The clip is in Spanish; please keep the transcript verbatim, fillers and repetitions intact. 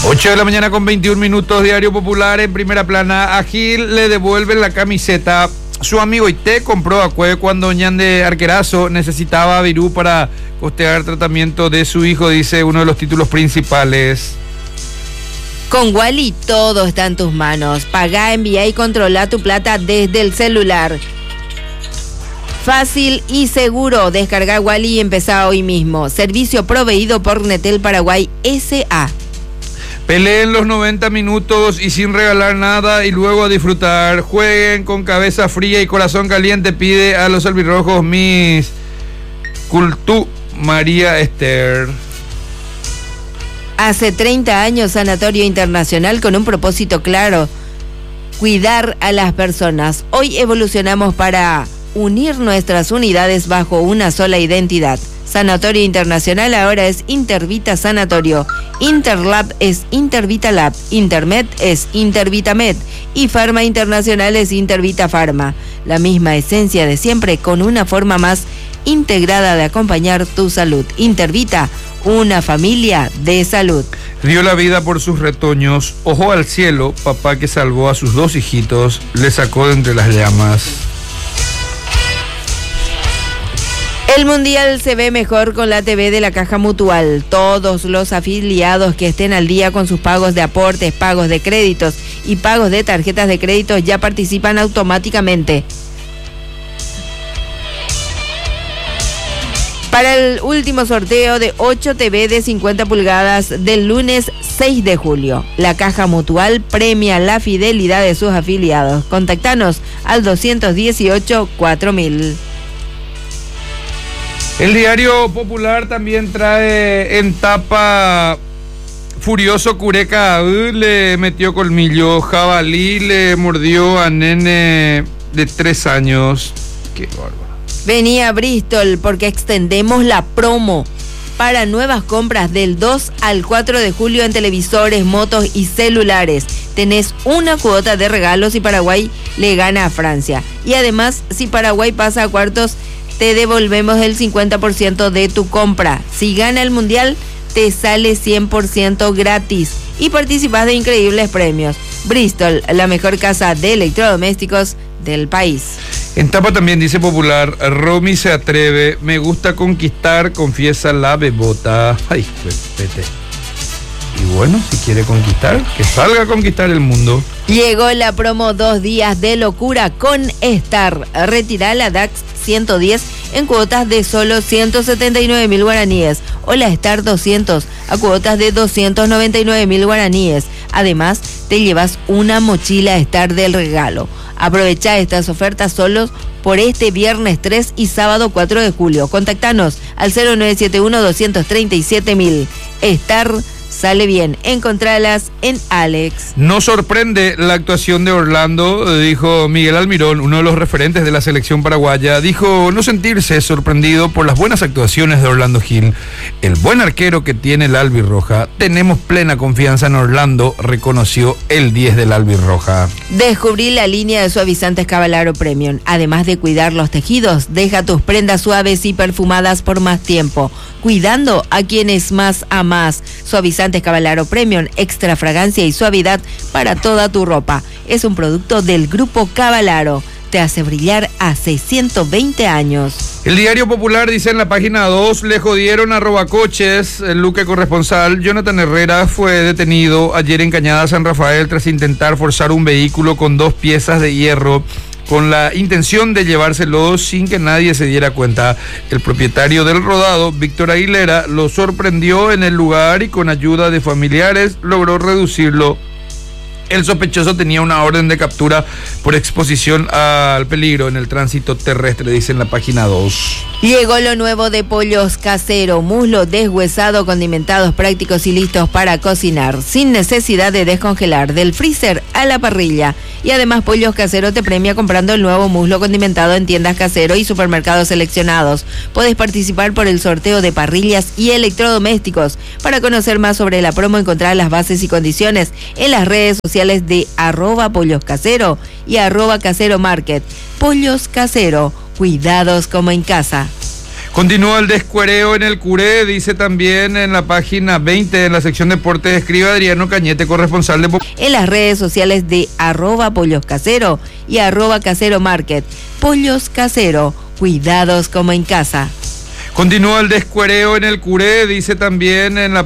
ocho de la mañana con veintiún minutos, Diario Popular en primera plana. A Gil le devuelven la camiseta. Su amigo Ité compró a Cue cuando Ñande Arquerazo necesitaba a Virú para costear tratamiento de su hijo, dice uno de los títulos principales. Con Wally todo está en tus manos. Pagá, envía y controla tu plata desde el celular. Fácil y seguro. Descarga Wally y empezá hoy mismo. Servicio proveído por Netel Paraguay S A Peleen los noventa minutos y sin regalar nada y luego a disfrutar. Jueguen con cabeza fría y corazón caliente, pide a los albirrojos Miss Cultú María Esther. Hace treinta años, Sanatorio Internacional con un propósito claro: cuidar a las personas. Hoy evolucionamos para unir nuestras unidades bajo una sola identidad. Sanatorio Internacional ahora es Intervita Sanatorio. Interlab es Intervita Lab. Intermed es Intervitamed. Y Farma Internacional es Intervita Pharma. La misma esencia de siempre con una forma más integrada de acompañar tu salud. Intervita, una familia de salud. Dio la vida por sus retoños. Ojo al cielo, papá que salvó a sus dos hijitos, le sacó de entre las llamas. El Mundial se ve mejor con la T V de la Caja Mutual. Todos los afiliados que estén al día con sus pagos de aportes, pagos de créditos y pagos de tarjetas de crédito ya participan automáticamente. Para el último sorteo de ocho T V de cincuenta pulgadas del lunes seis de julio, la Caja Mutual premia la fidelidad de sus afiliados. Contactanos al doscientos dieciocho cuatro mil. El Diario Popular también trae en tapa: furioso Cureca uh, le metió colmillo, jabalí le mordió a nene de tres años. Qué bárbaro. Venía a Bristol porque extendemos la promo para nuevas compras del dos al cuatro de julio en televisores, motos y celulares. Tenés una cuota de regalos si Paraguay le gana a Francia. Y además, si Paraguay pasa a cuartos, te devolvemos el cincuenta por ciento de tu compra. Si gana el Mundial, te sale cien por ciento gratis y participás de increíbles premios. Bristol, la mejor casa de electrodomésticos del país. En tapa también dice Popular: Romy se atreve, me gusta conquistar, confiesa la bebota. Ay, vete. Y bueno, si quiere conquistar, que salga a conquistar el mundo. Llegó la promo dos días de locura con Star. Retirá la D A X ciento diez en cuotas de solo ciento setenta y nueve mil guaraníes o la Star doscientos a cuotas de doscientos noventa y nueve mil guaraníes. Además, te llevas una mochila Star del regalo. Aprovecha estas ofertas solos por este viernes tres y sábado cuatro de julio. Contactanos al cero nueve siete uno dos tres siete mil. Star sale bien. Encontralas en Alex. No sorprende la actuación de Orlando, dijo Miguel Almirón, uno de los referentes de la selección paraguaya. Dijo no sentirse sorprendido por las buenas actuaciones de Orlando Gil, el buen arquero que tiene la albirroja. Tenemos plena confianza en Orlando, reconoció el diez de la albirroja. Descubrí la línea de suavizantes Cavalaro Premium. Además de cuidar los tejidos, deja tus prendas suaves y perfumadas por más tiempo, cuidando a quienes más amás. Suavizantes Cavalaro Premium, extra fragancia y suavidad para toda tu ropa. Es un producto del Grupo Cavalaro. Te hace brillar hace ciento veinte años. El Diario Popular dice en la página dos: le jodieron a robacoches. El Luque corresponsal Jonathan Herrera fue detenido ayer en Cañada San Rafael tras intentar forzar un vehículo con dos piezas de hierro con la intención de llevárselo sin que nadie se diera cuenta. El propietario del rodado, Víctor Aguilera, lo sorprendió en el lugar y con ayuda de familiares logró reducirlo. El sospechoso tenía una orden de captura por exposición al peligro en el tránsito terrestre, dice en la página dos. Llegó lo nuevo de Pollos Casero, muslo deshuesado, condimentados, prácticos y listos para cocinar, sin necesidad de descongelar, del freezer a la parrilla. Y además Pollos Casero te premia comprando el nuevo muslo condimentado en tiendas Casero y supermercados seleccionados. Podés participar por el sorteo de parrillas y electrodomésticos. Para conocer más sobre la promo, encontrar las bases y condiciones en las redes sociales de arroba Pollos Casero y arroba Casero Market. Pollos Casero, cuidados como en casa. Continúa el descuereo en el Curé, dice también en la página veinte, en la sección deportes, escribe Adriano Cañete, corresponsal de... En las redes sociales de arroba pollos casero y arroba casero market. Pollos Casero, cuidados como en casa. Continúa el descuereo en el Curé, dice también en la